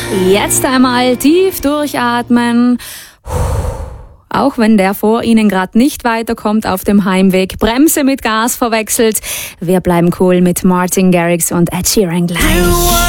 Jetzt einmal tief durchatmen. Auch wenn der vor Ihnen gerade nicht weiterkommt auf dem Heimweg, Bremse mit Gas verwechselt. Wir bleiben cool mit Martin Garrix und Ed Sheeran gleich.